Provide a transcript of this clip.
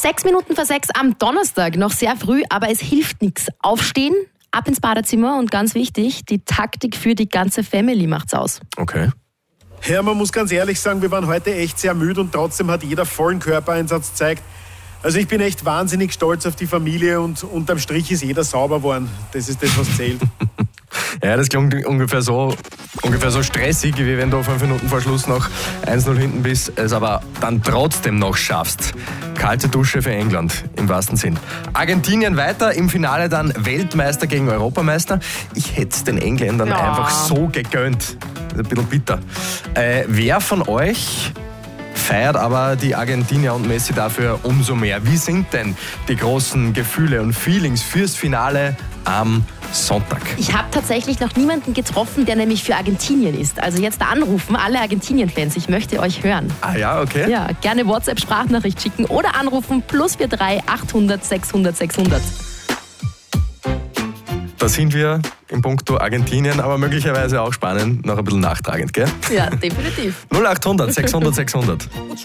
6 Minuten vor 6 am Donnerstag, noch sehr früh, aber es hilft nichts. Aufstehen, ab ins Badezimmer und ganz wichtig, die Taktik für die ganze Family macht's aus. Okay. Ja, man muss ganz ehrlich sagen, wir waren heute echt sehr müde und trotzdem hat jeder vollen Körpereinsatz gezeigt. Also ich bin echt wahnsinnig stolz auf die Familie und unterm Strich ist jeder sauber geworden. Das ist das, was zählt. Ja, das klingt ungefähr so stressig, wie wenn du 5 Minuten vor Schluss noch 1-0 hinten bist, es aber dann trotzdem noch schaffst. Kalte Dusche für England, im wahrsten Sinn. Argentinien weiter, im Finale dann Weltmeister gegen Europameister. Ich hätte es den Engländern einfach so gegönnt. Ein bisschen bitter. Wer von euch feiert aber die Argentinier und Messi dafür umso mehr? Wie sind denn die großen Gefühle und Feelings fürs Finale am Sonntag? Ich habe tatsächlich noch niemanden getroffen, der nämlich für Argentinien ist. Also jetzt anrufen, alle Argentinien-Fans, ich möchte euch hören. Ah ja, okay. Ja, gerne WhatsApp-Sprachnachricht schicken oder anrufen, +43 800 600 600. Da sind wir in puncto Argentinien, aber möglicherweise auch spannend, noch ein bisschen nachtragend, gell? Ja, definitiv. 0800 600 600.